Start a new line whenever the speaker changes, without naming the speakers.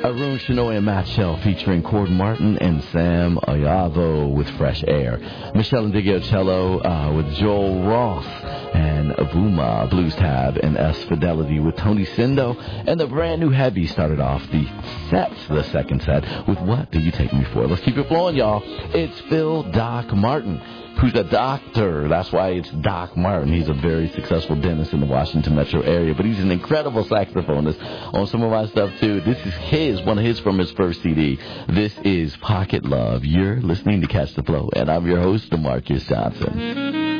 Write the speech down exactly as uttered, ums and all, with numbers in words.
Arun Shenoy and Matt Shell featuring Cord Martin and Sam Ayavo with Fresh Air. Michelle Indigio cello uh, with Joel Roth and Avuma Blues Tab and S Fidelity with Tony Sindo. And the brand new Heavy started off the set, the second set, with What Do You Take Me For? Let's keep it flowing, y'all. It's Phil Doc Martin, who's a doctor. That's why it's Doc Martin. He's a very successful dentist in the Washington metro area, but he's an incredible saxophonist on some of my stuff, too. This is his, one of his from his first C D. This is Pocket Love. You're listening to Catch the Flow, and I'm your host, DeMarcus Johnson.